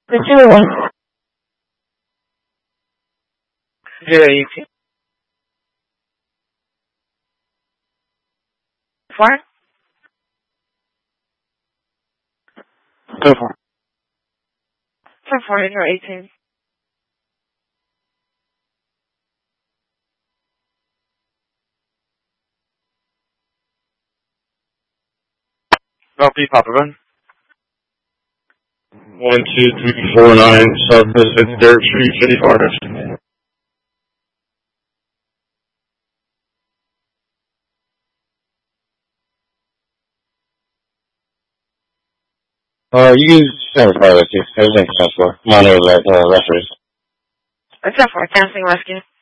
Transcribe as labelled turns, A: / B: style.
A: The 201. 018. 4?
B: 4.
A: 44018.
B: LP Papa Gun.
C: 12349 Southwest 53rd Street, City Forest. You can send a file to everything for monitor reference.
A: It's a 4, canceling rescue.